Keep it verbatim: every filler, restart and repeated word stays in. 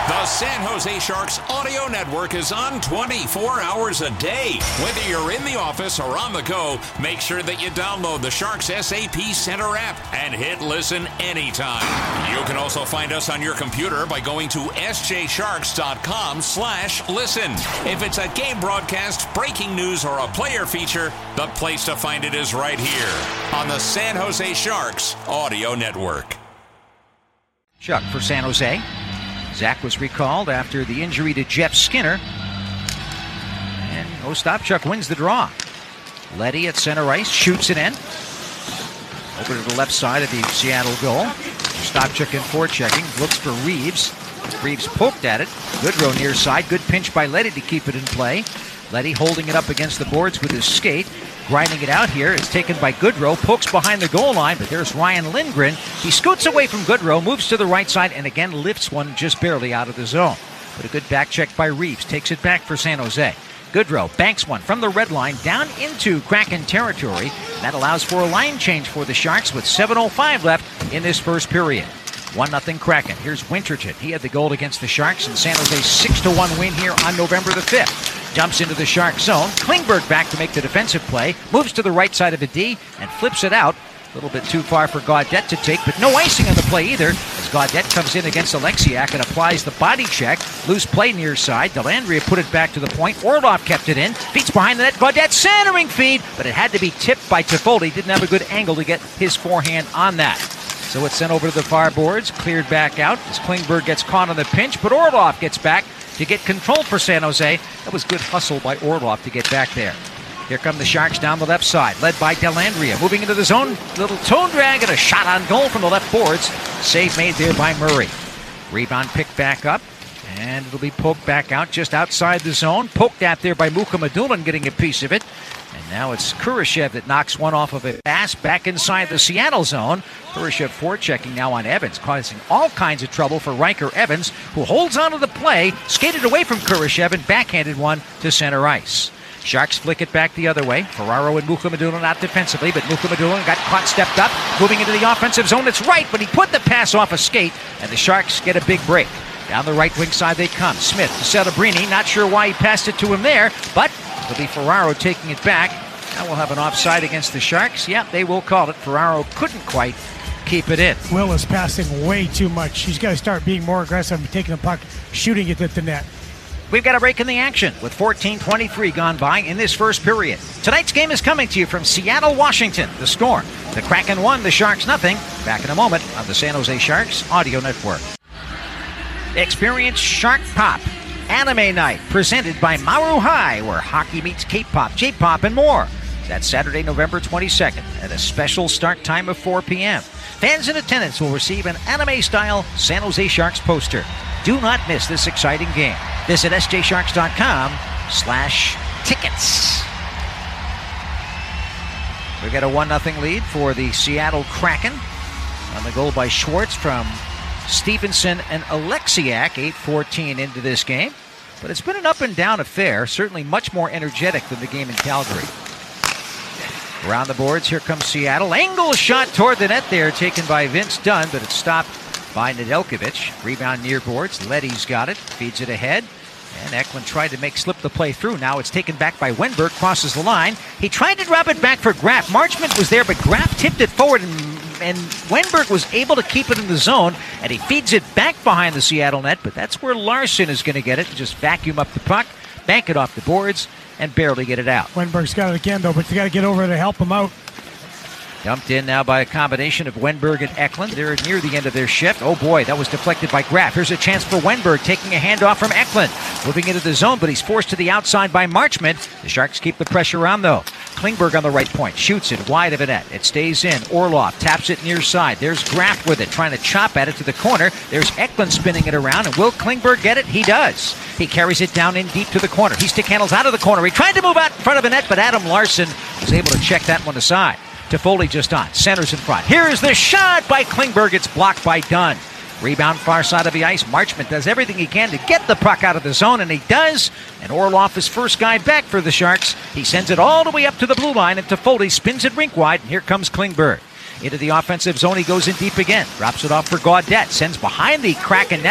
The San Jose Sharks audio network is on twenty-four hours a day. Whether you're in the office or on the go, make sure that you download the Sharks S A P Center app and hit listen anytime. You can also find us on your computer by going to s j sharks dot com slash listen. If it's a game broadcast, breaking news, or a player feature, the place to find it is right here on the San Jose Sharks audio network. Chuck for San Jose. Zach was recalled after the injury to Jeff Skinner. And Ostapchuk wins the draw. Leddy at center ice, shoots it in. Over to the left side of the Seattle goal. Ostapchuk in forechecking, looks for Reeves. Reeves poked at it. Goodrow near side, good pinch by Leddy to keep it in play. Leddy holding it up against the boards with his skate. Grinding it out here. It's taken by Goodrow. Pokes behind the goal line, but there's Ryan Lindgren. He scoots away from Goodrow, moves to the right side, and again lifts one just barely out of the zone. But a good back check by Reeves. Takes it back for San Jose. Goodrow banks one from the red line down into Kraken territory. That allows for a line change for the Sharks with seven oh five left in this first period. one nothing Kraken. Here's Winterton. He had the goal against the Sharks in San Jose's six to one win here on November the fifth. Dumps into the Shark zone. Klingberg back to make the defensive play. Moves to the right side of a D and flips it out. A little bit too far for Gaudette to take, but no icing on the play either, as Gaudette comes in against Alexiak and applies the body check. Loose play near side. Dellandrea put it back to the point. Orlov kept it in. Feeds behind the net. Gaudette centering feed, but it had to be tipped by Toffoli. Didn't have a good angle to get his forehand on that. So it's sent over to the far boards, cleared back out as Klingberg gets caught on the pinch, but Orlov gets back to get control for San Jose. That was good hustle by Orlov to get back there. Here come the Sharks down the left side, led by Dellandrea. Moving into the zone, little toe drag and a shot on goal from the left boards. Save made there by Murray. Rebound picked back up, and it'll be poked back out just outside the zone. Poked at there by Mukhamadullin, getting a piece of it. And now it's Kurashev that knocks one off of a pass back inside the Seattle zone. Kurashev forechecking now on Evans, causing all kinds of trouble for Riker Evans, who holds onto the play, skated away from Kurashev and backhanded one to center ice. Sharks flick it back the other way. Ferraro and Mukhamadullin out defensively, but Mukhamadullin got caught, stepped up, moving into the offensive zone. It's right, but he put the pass off a skate, and the Sharks get a big break. Down the right wing side they come. Smith to Celebrini. Not sure why he passed it to him there, but it'll be Ferraro taking it back. Now we'll have an offside against the Sharks. Yep, they will call it. Ferraro couldn't quite keep it in. Will is passing way too much. He's got to start being more aggressive and taking the puck, shooting it at the net. We've got a break in the action with fourteen twenty-three gone by in this first period. Tonight's game is coming to you from Seattle, Washington. The score, the Kraken one, the Sharks nothing. Back in a moment on the San Jose Sharks Audio Network. Experience Shark Pop Anime Night, presented by Maru High, where hockey meets K-pop, J-pop, and more. That's Saturday, November twenty-second, at a special start time of four p.m. Fans in attendance will receive an anime-style San Jose Sharks poster. Do not miss this exciting game. Visit s j sharks dot com slash tickets. We got a one nothing lead for the Seattle Kraken. On the goal by Schwartz from Stevenson and Alexiak, eight fourteen into this game. But it's been an up-and-down affair, certainly much more energetic than the game in Calgary. Around the boards, here comes Seattle. Angle shot toward the net there, taken by Vince Dunn, but it's stopped by Nedeljkovic. Rebound near boards. Leddy's got it, feeds it ahead. And Eklund tried to make slip the play through. Now it's taken back by Wenberg, crosses the line. He tried to drop it back for Graf. Marchment was there, but Graf tipped it forward, and, and Wenberg was able to keep it in the zone, and he feeds it back behind the Seattle net, but that's where Larson is going to get it and just vacuum up the puck, bank it off the boards, and barely get it out. Wenberg's got it again, though, but you got to get over to help him out. Dumped in now by a combination of Wenberg and Eklund. They're near the end of their shift. Oh boy, that was deflected by Graf. Here's a chance for Wenberg, taking a handoff from Eklund. Moving into the zone, but he's forced to the outside by Marchment. The Sharks keep the pressure on, though. Klingberg on the right point, shoots it wide of a net. It stays in. Orlov taps it near side. There's Graf with it, trying to chop at it to the corner. There's Eklund spinning it around, and will Klingberg get it? He does. He carries it down in deep to the corner. He stick handles out of the corner. He tried to move out in front of the net, but Adam Larson was able to check that one aside. Toffoli just on, centers in front. Here's the shot by Klingberg. It's blocked by Dunn. Rebound far side of the ice. Marchment does everything he can to get the puck out of the zone, and he does. And Orlov is first guy back for the Sharks. He sends it all the way up to the blue line, and Toffoli spins it rink wide, and here comes Klingberg. Into the offensive zone, he goes in deep again. Drops it off for Gaudette. Sends behind the Kraken net.